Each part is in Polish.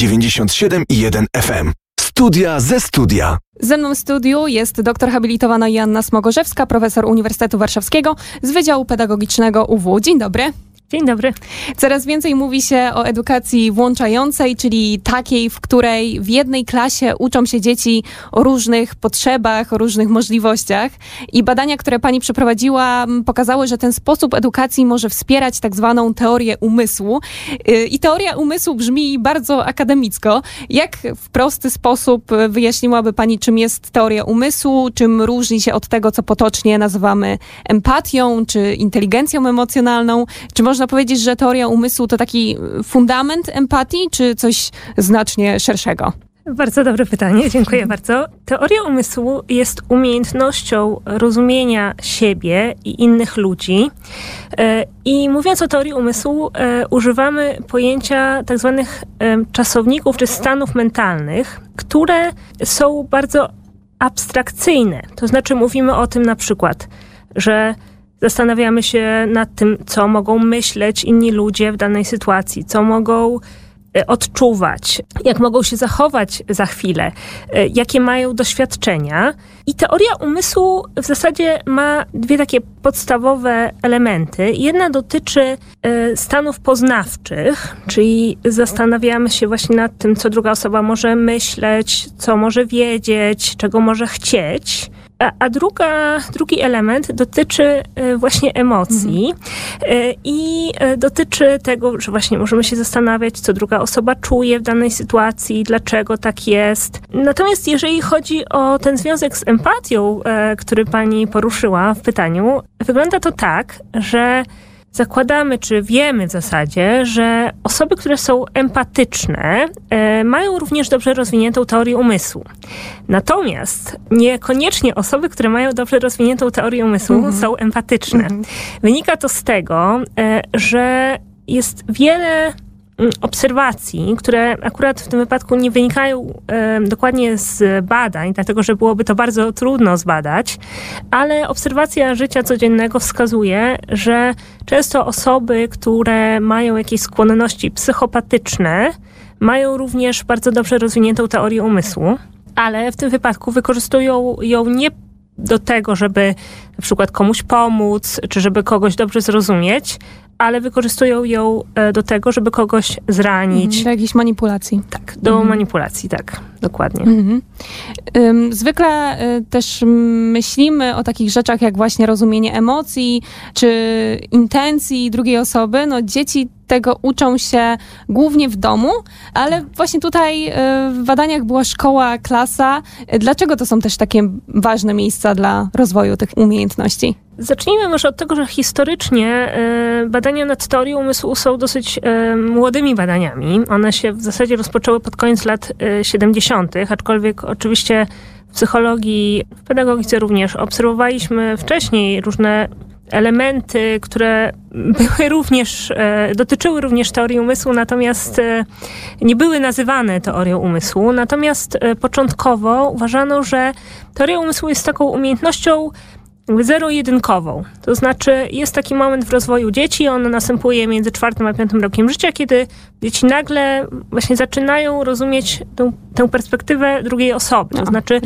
97,1 FM. Studia ze studia. Ze mną w studiu jest doktor habilitowana Joanna Smogorzewska, profesor Uniwersytetu Warszawskiego z Wydziału Pedagogicznego UW. Dzień dobry. Dzień dobry. Coraz więcej mówi się o edukacji włączającej, czyli takiej, w której w jednej klasie uczą się dzieci o różnych potrzebach, o różnych możliwościach. I badania, które pani przeprowadziła, pokazały, że ten sposób edukacji może wspierać tak zwaną teorię umysłu. I teoria umysłu brzmi bardzo akademicko. Jak w prosty sposób wyjaśniłaby pani, czym jest teoria umysłu, czym różni się od tego, co potocznie nazywamy empatią, czy inteligencją emocjonalną? Czy można powiedzieć, że teoria umysłu to taki fundament empatii, czy coś znacznie szerszego? Bardzo dobre pytanie, dziękuję bardzo. Teoria umysłu jest umiejętnością rozumienia siebie i innych ludzi. I mówiąc o teorii umysłu, używamy pojęcia tak zwanych czasowników czy stanów mentalnych, które są bardzo abstrakcyjne. To znaczy mówimy o tym na przykład, że zastanawiamy się nad tym, co mogą myśleć inni ludzie w danej sytuacji, co mogą odczuwać, jak mogą się zachować za chwilę, jakie mają doświadczenia. I teoria umysłu w zasadzie ma dwie takie podstawowe elementy. Jedna dotyczy stanów poznawczych, czyli zastanawiamy się właśnie nad tym, co druga osoba może myśleć, co może wiedzieć, czego może chcieć. A drugi element dotyczy właśnie emocji i dotyczy tego, że właśnie możemy się zastanawiać, co druga osoba czuje w danej sytuacji, dlaczego tak jest. Natomiast jeżeli chodzi o ten związek z empatią, który pani poruszyła w pytaniu, wygląda to tak, że zakładamy, czy wiemy w zasadzie, że osoby, które są empatyczne, mają również dobrze rozwiniętą teorię umysłu. Natomiast niekoniecznie osoby, które mają dobrze rozwiniętą teorię umysłu, są empatyczne. Wynika to z tego, że jest wiele obserwacji, które akurat w tym wypadku nie wynikają dokładnie z badań, dlatego że byłoby to bardzo trudno zbadać, ale obserwacja życia codziennego wskazuje, że często osoby, które mają jakieś skłonności psychopatyczne, mają również bardzo dobrze rozwiniętą teorię umysłu, ale w tym wypadku wykorzystują ją nie do tego, żeby na przykład komuś pomóc, czy żeby kogoś dobrze zrozumieć, ale wykorzystują ją do tego, żeby kogoś zranić. Do jakiejś manipulacji. Tak, do manipulacji, tak, dokładnie. Zwykle też myślimy o takich rzeczach jak właśnie rozumienie emocji, czy intencji drugiej osoby. No, dzieci tego uczą się głównie w domu, ale właśnie tutaj w badaniach była szkoła, klasa. Dlaczego to są też takie ważne miejsca dla rozwoju tych umiejętności? Zacznijmy może od tego, że historycznie badania nad teorią umysłu są dosyć młodymi badaniami. One się w zasadzie rozpoczęły pod koniec lat 70., aczkolwiek oczywiście w psychologii, w pedagogice również obserwowaliśmy wcześniej różne elementy, które dotyczyły również teorii umysłu, natomiast nie były nazywane teorią umysłu. Natomiast początkowo uważano, że teoria umysłu jest taką umiejętnością zero-jedynkową. To znaczy jest taki moment w rozwoju dzieci, on następuje między 4. a 5. rokiem życia, kiedy dzieci nagle właśnie zaczynają rozumieć tę perspektywę drugiej osoby. To znaczy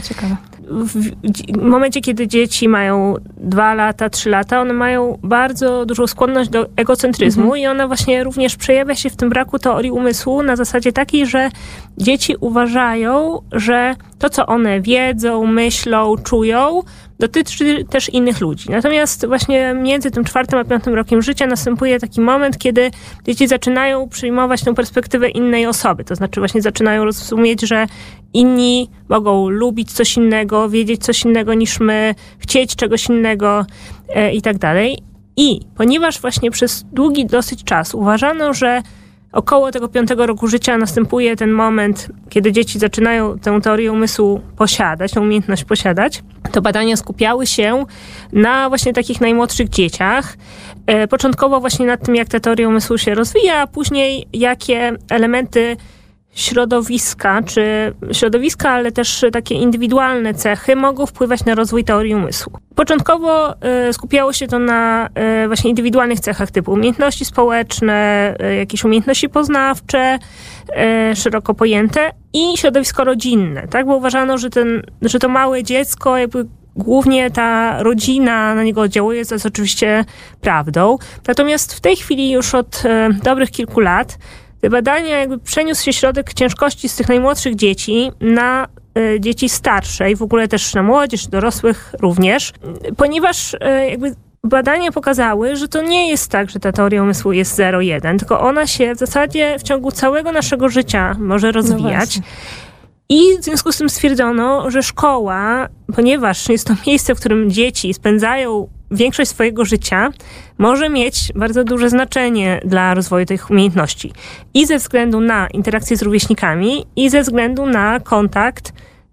w momencie, kiedy dzieci mają 2 lata, 3 lata, one mają bardzo dużą skłonność do egocentryzmu i ona właśnie również przejawia się w tym braku teorii umysłu na zasadzie takiej, że dzieci uważają, że to, co one wiedzą, myślą, czują, dotyczy też innych ludzi. Natomiast właśnie między tym 4. a 5. rokiem życia następuje taki moment, kiedy dzieci zaczynają przyjmować tę perspektywę innej osoby. To znaczy właśnie zaczynają rozumieć, że inni mogą lubić coś innego, wiedzieć coś innego niż my, chcieć czegoś innego i tak dalej. I ponieważ właśnie przez długi dosyć czas uważano, że około tego 5. roku życia następuje ten moment, kiedy dzieci zaczynają tę teorię umysłu posiadać, tę umiejętność posiadać, to badania skupiały się na właśnie takich najmłodszych dzieciach. Początkowo właśnie nad tym, jak ta teoria umysłu się rozwija, a później jakie elementy środowiska, ale też takie indywidualne cechy mogą wpływać na rozwój teorii umysłu. Początkowo skupiało się to na właśnie indywidualnych cechach typu umiejętności społeczne, jakieś umiejętności poznawcze, szeroko pojęte i środowisko rodzinne, tak? Bo uważano, że to małe dziecko jakby głównie ta rodzina na niego oddziałuje, co jest oczywiście prawdą. Natomiast w tej chwili już od dobrych kilku lat te badania jakby przeniósł się środek ciężkości z tych najmłodszych dzieci na dzieci starsze i w ogóle też na młodzież, dorosłych również, ponieważ jakby badania pokazały, że to nie jest tak, że ta teoria umysłu jest 0-1, tylko ona się w zasadzie w ciągu całego naszego życia może rozwijać. I w związku z tym stwierdzono, że szkoła, ponieważ jest to miejsce, w którym dzieci spędzają większość swojego życia, może mieć bardzo duże znaczenie dla rozwoju tych umiejętności. I ze względu na interakcję z rówieśnikami, i ze względu na kontakt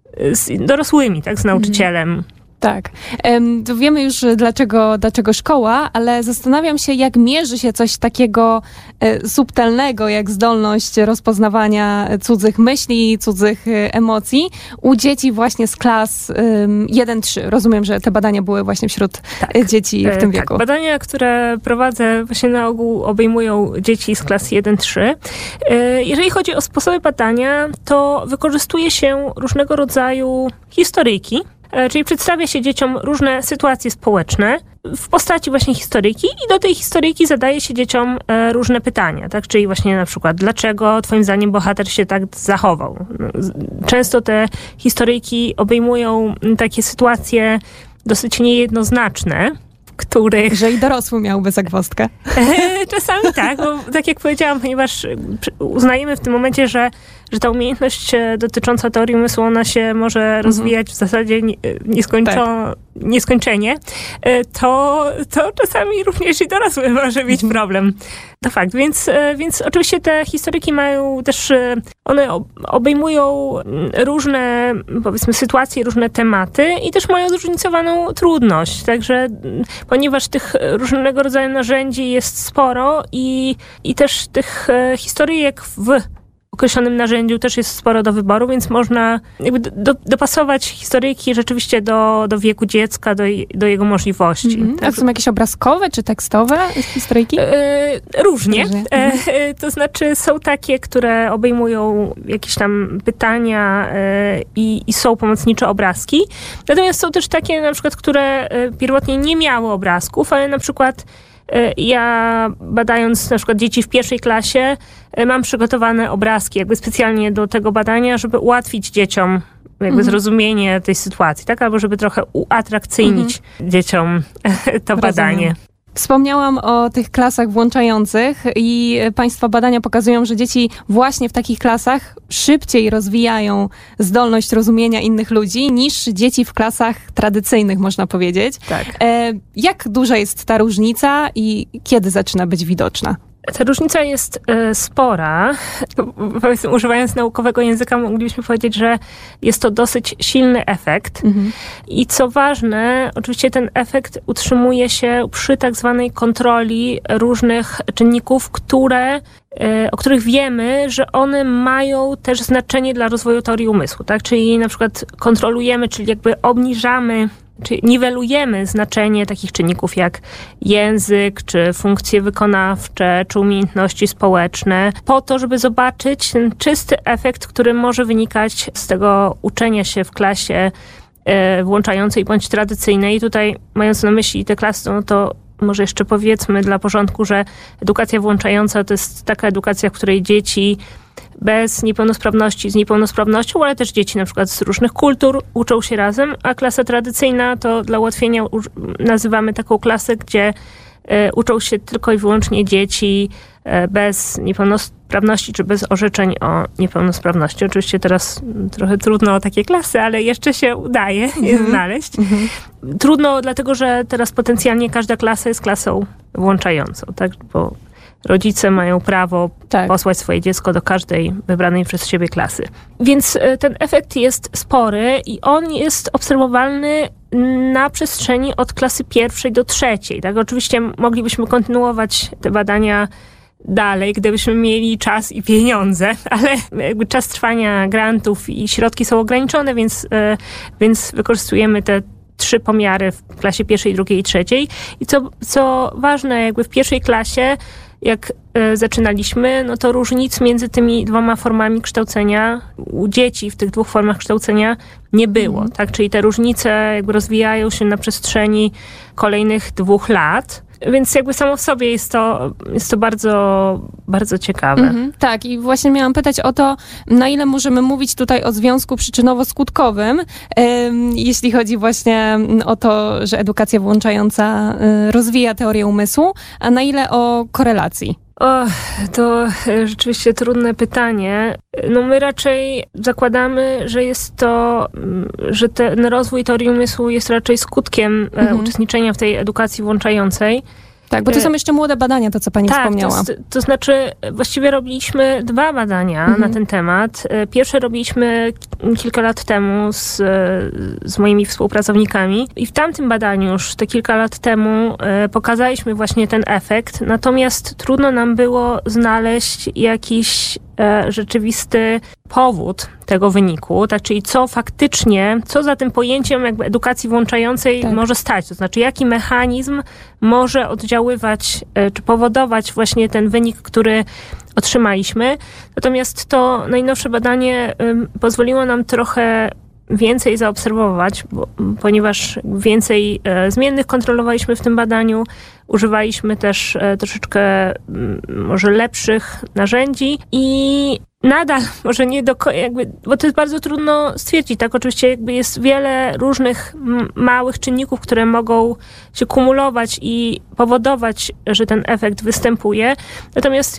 z dorosłymi, tak, z nauczycielem. Tak. To wiemy już dlaczego szkoła, ale zastanawiam się, jak mierzy się coś takiego subtelnego, jak zdolność rozpoznawania cudzych myśli, cudzych emocji u dzieci właśnie z klas 1-3. Rozumiem, że te badania były właśnie wśród dzieci w tym wieku. Tak. Badania, które prowadzę, właśnie na ogół obejmują dzieci z klas 1-3. Jeżeli chodzi o sposoby badania, to wykorzystuje się różnego rodzaju historyjki, czyli przedstawia się dzieciom różne sytuacje społeczne w postaci właśnie historyjki i do tej historyjki zadaje się dzieciom różne pytania, tak? Czyli właśnie na przykład, dlaczego twoim zdaniem bohater się tak zachował? Często te historyjki obejmują takie sytuacje dosyć niejednoznaczne, których... Że i dorosły miałby zagwozdkę. Czasami tak, bo tak jak powiedziałam, ponieważ uznajemy w tym momencie, że ta umiejętność dotycząca teorii umysłu, ona się może rozwijać w zasadzie nieskończenie, to czasami również i dorosły może mieć problem. To fakt, więc oczywiście te historyki mają też, one obejmują różne, powiedzmy, sytuacje, różne tematy i też mają zróżnicowaną trudność. Także ponieważ tych różnego rodzaju narzędzi jest sporo i też tych historyjek w określonym narzędziu też jest sporo do wyboru, więc można jakby dopasować historyjki rzeczywiście do wieku dziecka, do jego możliwości. A są jakieś obrazkowe czy tekstowe historyjki? Różnie. To znaczy są takie, które obejmują jakieś tam pytania i są pomocnicze obrazki. Natomiast są też takie na przykład, które pierwotnie nie miały obrazków, ale na przykład ja badając na przykład dzieci w pierwszej klasie mam przygotowane obrazki jakby specjalnie do tego badania, żeby ułatwić dzieciom jakby zrozumienie tej sytuacji, tak? Albo żeby trochę uatrakcyjnić dzieciom to badanie. Wspomniałam o tych klasach włączających i Państwa badania pokazują, że dzieci właśnie w takich klasach szybciej rozwijają zdolność rozumienia innych ludzi niż dzieci w klasach tradycyjnych, można powiedzieć. Tak. Jak duża jest ta różnica i kiedy zaczyna być widoczna? Ta różnica jest spora. Powiedzmy, używając naukowego języka, moglibyśmy powiedzieć, że jest to dosyć silny efekt. I co ważne, oczywiście ten efekt utrzymuje się przy tak zwanej kontroli różnych czynników, o których wiemy, że one mają też znaczenie dla rozwoju teorii umysłu. Tak? Czyli na przykład kontrolujemy, czyli jakby obniżamy, czy niwelujemy znaczenie takich czynników jak język, czy funkcje wykonawcze, czy umiejętności społeczne, po to, żeby zobaczyć ten czysty efekt, który może wynikać z tego uczenia się w klasie włączającej bądź tradycyjnej. I tutaj, mając na myśli te klasy, no to może jeszcze powiedzmy dla porządku, że edukacja włączająca to jest taka edukacja, w której dzieci bez niepełnosprawności, z niepełnosprawnością, ale też dzieci na przykład z różnych kultur uczą się razem, a klasa tradycyjna to dla ułatwienia nazywamy taką klasę, gdzie uczą się tylko i wyłącznie dzieci bez niepełnosprawności czy bez orzeczeń o niepełnosprawności. Oczywiście teraz trochę trudno o takie klasy, ale jeszcze się udaje je znaleźć. Trudno dlatego, że teraz potencjalnie każda klasa jest klasą włączającą, tak? Bo rodzice mają prawo posłać swoje dziecko do każdej wybranej przez siebie klasy. Więc ten efekt jest spory i on jest obserwowalny na przestrzeni od klasy 1 do 3. Tak? Oczywiście moglibyśmy kontynuować te badania dalej, gdybyśmy mieli czas i pieniądze, ale jakby czas trwania grantów i środki są ograniczone, więc wykorzystujemy te 3 pomiary w klasie 1., 2. i 3. I co ważne, jakby w 1. klasie, jak zaczynaliśmy, no to różnic między tymi 2 formami kształcenia u dzieci w tych 2 formach kształcenia nie było, tak? Czyli te różnice jakby rozwijają się na przestrzeni kolejnych 2 lat. Więc jakby samo w sobie jest to bardzo, bardzo ciekawe. Tak, i właśnie miałam pytać o to, na ile możemy mówić tutaj o związku przyczynowo-skutkowym, jeśli chodzi właśnie o to, że edukacja włączająca rozwija teorię umysłu, a na ile o korelacji? To rzeczywiście trudne pytanie. No my raczej zakładamy, że ten rozwój teorii umysłu jest raczej skutkiem uczestniczenia w tej edukacji włączającej. Tak, bo to są jeszcze młode badania, to co pani wspomniała. To znaczy właściwie robiliśmy 2 badania na ten temat. Pierwsze robiliśmy kilka lat temu z moimi współpracownikami i w tamtym badaniu już te kilka lat temu pokazaliśmy właśnie ten efekt, natomiast trudno nam było znaleźć jakiś rzeczywisty powód tego wyniku, tak, czyli co za tym pojęciem jakby edukacji włączającej może stać, to znaczy jaki mechanizm może oddziaływać, czy powodować właśnie ten wynik, który otrzymaliśmy. Natomiast to najnowsze badanie pozwoliło nam trochę więcej zaobserwować, ponieważ więcej zmiennych kontrolowaliśmy w tym badaniu, używaliśmy też troszeczkę może lepszych narzędzi i nadal może nie bo to jest bardzo trudno stwierdzić, tak? Oczywiście jakby jest wiele różnych małych czynników, które mogą się kumulować i powodować, że ten efekt występuje. Natomiast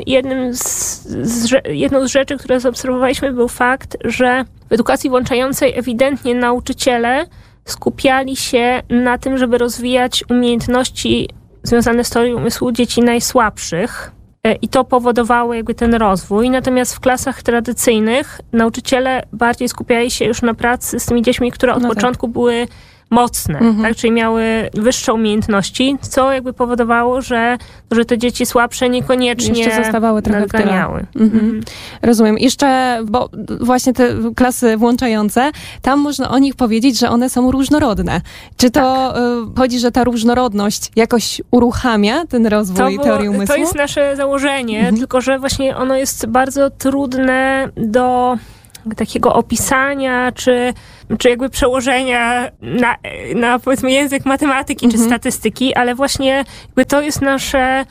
jedną z rzeczy, które zaobserwowaliśmy, był fakt, że w edukacji włączającej ewidentnie nauczyciele skupiali się na tym, żeby rozwijać umiejętności związane z teorią umysłu dzieci najsłabszych. I to powodowało jakby ten rozwój. Natomiast w klasach tradycyjnych nauczyciele bardziej skupiali się już na pracy z tymi dziećmi, które od początku były mocne, tak? Czyli miały wyższe umiejętności, co jakby powodowało, że te dzieci słabsze niekoniecznie jeszcze zostawały trochę nadganiały. Rozumiem. Jeszcze, bo właśnie te klasy włączające, tam można o nich powiedzieć, że one są różnorodne. Czy to chodzi, że ta różnorodność jakoś uruchamia ten rozwój teorii umysłu? To jest nasze założenie, tylko że właśnie ono jest bardzo trudne do takiego opisania, czy jakby przełożenia na powiedzmy język matematyki czy statystyki, ale właśnie jakby to jest nasze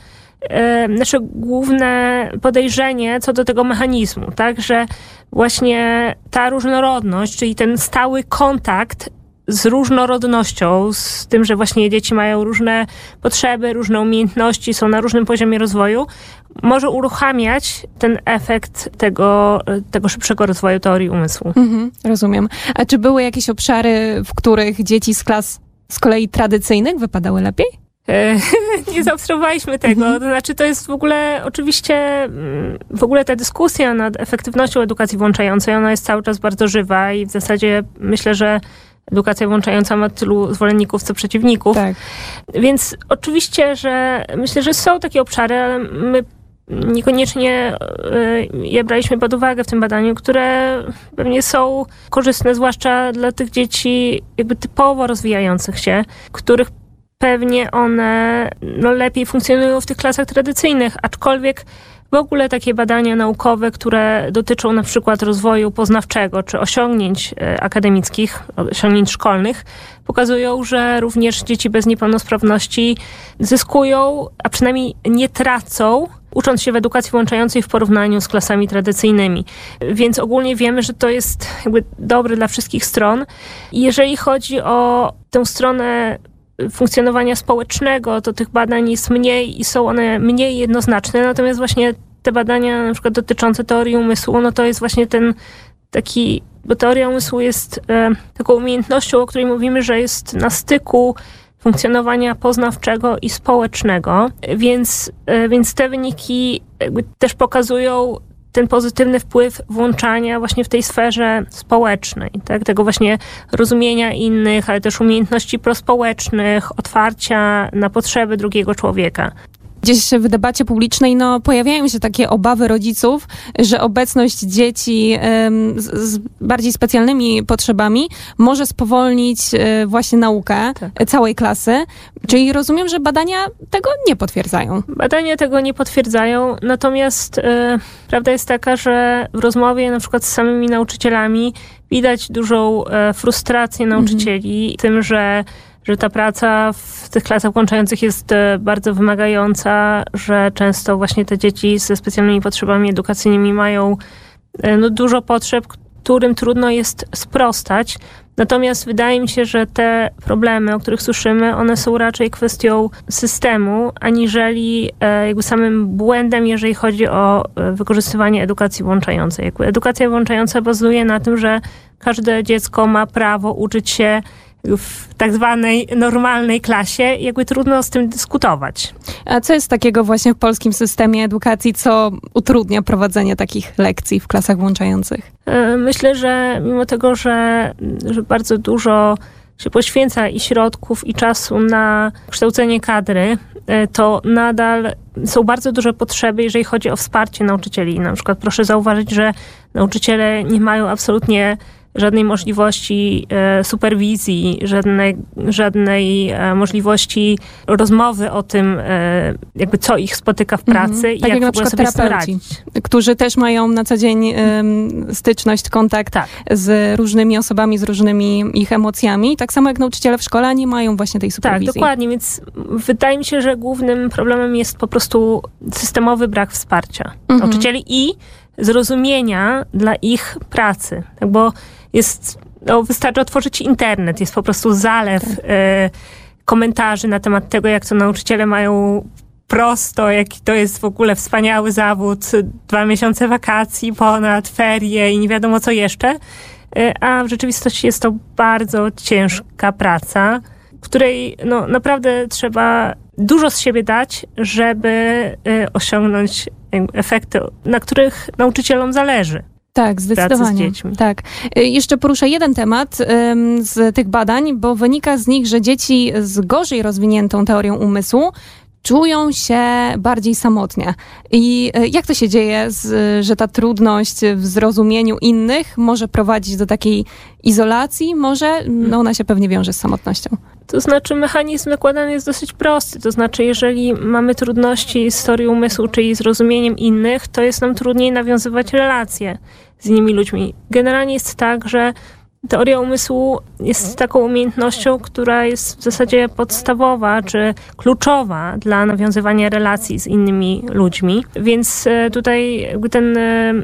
główne podejrzenie co do tego mechanizmu, tak, że właśnie ta różnorodność, czyli ten stały kontakt z różnorodnością, z tym, że właśnie dzieci mają różne potrzeby, różne umiejętności, są na różnym poziomie rozwoju, może uruchamiać ten efekt tego szybszego rozwoju teorii umysłu. Rozumiem. A czy były jakieś obszary, w których dzieci z klas z kolei tradycyjnych wypadały lepiej? Nie zaobserwowaliśmy tego. To znaczy, to jest w ogóle oczywiście ta dyskusja nad efektywnością edukacji włączającej, ona jest cały czas bardzo żywa i w zasadzie myślę, że edukacja włączająca ma tylu zwolenników, co przeciwników. Tak. Więc oczywiście, że myślę, że są takie obszary, ale my niekoniecznie je braliśmy pod uwagę w tym badaniu, które pewnie są korzystne, zwłaszcza dla tych dzieci jakby typowo rozwijających się, których pewnie one lepiej funkcjonują w tych klasach tradycyjnych, aczkolwiek w ogóle takie badania naukowe, które dotyczą na przykład rozwoju poznawczego czy osiągnięć akademickich, osiągnięć szkolnych, pokazują, że również dzieci bez niepełnosprawności zyskują, a przynajmniej nie tracą, ucząc się w edukacji włączającej w porównaniu z klasami tradycyjnymi. Więc ogólnie wiemy, że to jest jakby dobre dla wszystkich stron. I jeżeli chodzi o tę stronę funkcjonowania społecznego, to tych badań jest mniej i są one mniej jednoznaczne, natomiast właśnie te badania na przykład dotyczące teorii umysłu, no to jest właśnie ten taki, bo teoria umysłu jest taką umiejętnością, o której mówimy, że jest na styku funkcjonowania poznawczego i społecznego, więc te wyniki jakby też pokazują ten pozytywny wpływ włączania właśnie w tej sferze społecznej, tak? Tego właśnie rozumienia innych, ale też umiejętności prospołecznych, otwarcia na potrzeby drugiego człowieka. Gdzieś w debacie publicznej pojawiają się takie obawy rodziców, że obecność dzieci z bardziej specjalnymi potrzebami może spowolnić właśnie naukę całej klasy. Czyli rozumiem, że badania tego nie potwierdzają. Badania tego nie potwierdzają, natomiast prawda jest taka, że w rozmowie na przykład z samymi nauczycielami widać dużą frustrację nauczycieli tym, że ta praca w tych klasach włączających jest bardzo wymagająca, że często właśnie te dzieci ze specjalnymi potrzebami edukacyjnymi mają dużo potrzeb, którym trudno jest sprostać. Natomiast wydaje mi się, że te problemy, o których słyszymy, one są raczej kwestią systemu, aniżeli jakby samym błędem, jeżeli chodzi o wykorzystywanie edukacji włączającej. Jakby edukacja włączająca bazuje na tym, że każde dziecko ma prawo uczyć się w tak zwanej normalnej klasie, jakby trudno z tym dyskutować. A co jest takiego właśnie w polskim systemie edukacji, co utrudnia prowadzenie takich lekcji w klasach włączających? Myślę, że mimo tego, że bardzo dużo się poświęca i środków, i czasu na kształcenie kadry, to nadal są bardzo duże potrzeby, jeżeli chodzi o wsparcie nauczycieli. Na przykład proszę zauważyć, że nauczyciele nie mają absolutnie żadnej możliwości superwizji, żadnej możliwości rozmowy o tym, jakby co ich spotyka w pracy i tak jak w ogóle sobie z tym radzić. Którzy też mają na co dzień styczność, kontakt z różnymi osobami, z różnymi ich emocjami. Tak samo jak nauczyciele w szkole nie mają właśnie tej superwizji. Tak, dokładnie. Więc wydaje mi się, że głównym problemem jest po prostu systemowy brak wsparcia nauczycieli i zrozumienia dla ich pracy. Tak, bo wystarczy otworzyć internet, jest po prostu zalew komentarzy na temat tego, jak to nauczyciele mają prosto, jaki to jest w ogóle wspaniały zawód, 2 miesiące wakacji, ponad ferie i nie wiadomo co jeszcze. A w rzeczywistości jest to bardzo ciężka praca, w której naprawdę trzeba dużo z siebie dać, żeby osiągnąć efekty, na których nauczycielom zależy. Tak, zdecydowanie. Z dziećmi. Tak. Jeszcze poruszę jeden temat z tych badań, bo wynika z nich, że dzieci z gorzej rozwiniętą teorią umysłu czują się bardziej samotnie. I jak to się dzieje, że ta trudność w zrozumieniu innych może prowadzić do takiej izolacji? Może ona się pewnie wiąże z samotnością. To znaczy mechanizm nakładany jest dosyć prosty. To znaczy jeżeli mamy trudności z teorią umysłu, czyli z rozumieniem innych, to jest nam trudniej nawiązywać relacje z innymi ludźmi. Generalnie jest tak, że teoria umysłu jest taką umiejętnością, która jest w zasadzie podstawowa czy kluczowa dla nawiązywania relacji z innymi ludźmi. Więc tutaj jakby ten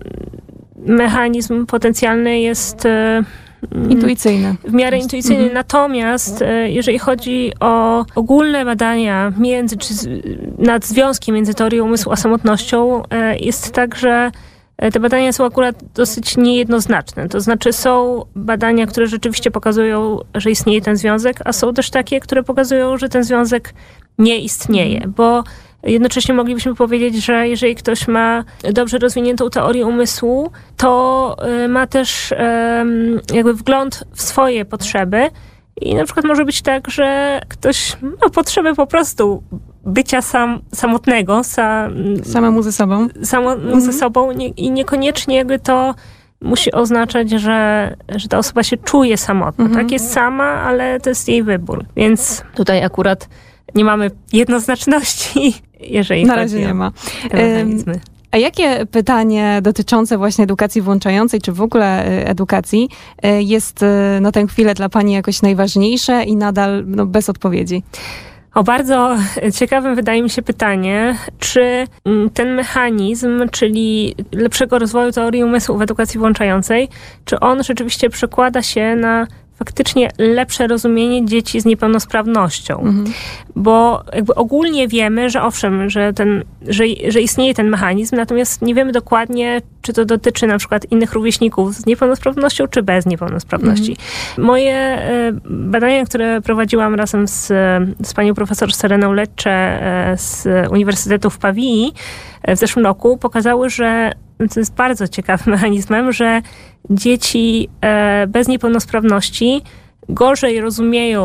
mechanizm potencjalny jest intuicyjny. W miarę intuicyjny. Natomiast jeżeli chodzi o ogólne badania nad związkiem między teorią umysłu a samotnością, jest tak, że te badania są akurat dosyć niejednoznaczne. To znaczy są badania, które rzeczywiście pokazują, że istnieje ten związek, a są też takie, które pokazują, że ten związek nie istnieje, bo jednocześnie moglibyśmy powiedzieć, że jeżeli ktoś ma dobrze rozwiniętą teorię umysłu, to ma też jakby wgląd w swoje potrzeby i na przykład może być tak, że ktoś ma potrzebę po prostu bycia samotnego. Samemu ze sobą. Ze sobą i niekoniecznie jakby to musi oznaczać, że ta osoba się czuje samotna. Tak, jest sama, ale to jest jej wybór. Więc tutaj akurat nie mamy jednoznaczności, jeżeli na razie nie ma. Mechanizmy. A jakie pytanie dotyczące właśnie edukacji włączającej, czy w ogóle edukacji, jest na tę chwilę dla pani jakoś najważniejsze i nadal bez odpowiedzi? Bardzo ciekawym wydaje mi się pytanie, czy ten mechanizm, czyli lepszego rozwoju teorii umysłu w edukacji włączającej, czy on rzeczywiście przekłada się na faktycznie lepsze rozumienie dzieci z niepełnosprawnością. Bo jakby ogólnie wiemy, że owszem, że istnieje ten mechanizm, natomiast nie wiemy dokładnie, czy to dotyczy na przykład innych rówieśników z niepełnosprawnością, czy bez niepełnosprawności. Moje badania, które prowadziłam razem z panią profesor Sereną Lecce z Uniwersytetu w Pawii w zeszłym roku, pokazały, że to jest bardzo ciekawym mechanizmem, że dzieci bez niepełnosprawności gorzej rozumieją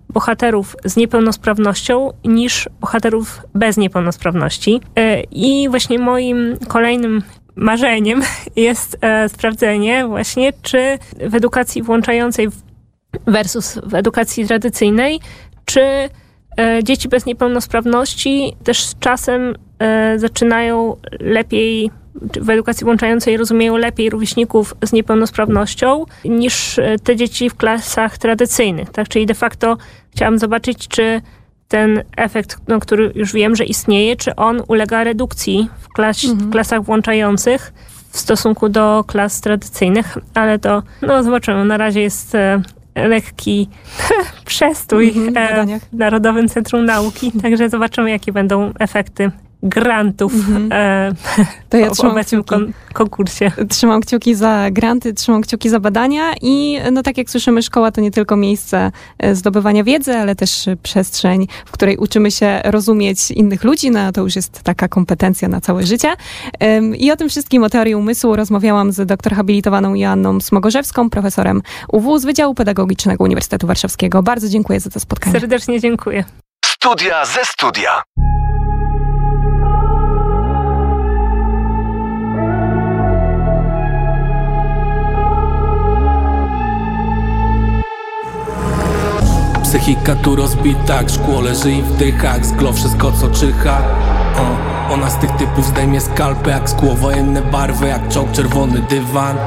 bohaterów z niepełnosprawnością niż bohaterów bez niepełnosprawności. I właśnie moim kolejnym marzeniem jest sprawdzenie właśnie, czy w edukacji włączającej versus w edukacji tradycyjnej, czy dzieci bez niepełnosprawności też z czasem zaczynają lepiej, w edukacji włączającej rozumieją lepiej rówieśników z niepełnosprawnością niż te dzieci w klasach tradycyjnych. Tak? Czyli de facto chciałam zobaczyć, czy ten efekt, który już wiem, że istnieje, czy on ulega redukcji w klasach włączających w stosunku do klas tradycyjnych, ale to zobaczymy. Na razie jest lekki przestój w Narodowym Centrum Nauki, także zobaczymy, jakie będą efekty grantów to ja w obecnym konkursie. Trzymam kciuki za granty, trzymam kciuki za badania i tak jak słyszymy, szkoła to nie tylko miejsce zdobywania wiedzy, ale też przestrzeń, w której uczymy się rozumieć innych ludzi. To już jest taka kompetencja na całe życie. I o tym wszystkim, o teorii umysłu rozmawiałam z doktor habilitowaną Joanną Smogorzewską, profesorem UW z Wydziału Pedagogicznego Uniwersytetu Warszawskiego. Bardzo dziękuję za to spotkanie. Serdecznie dziękuję. Studia ze studia. Psychika tu rozbita, jak szkło leży i wdycha, zglo wszystko co czyha. Ona z tych typów zdejmie skalpę jak skło, wojenne barwy, jak czołg czerwony dywan.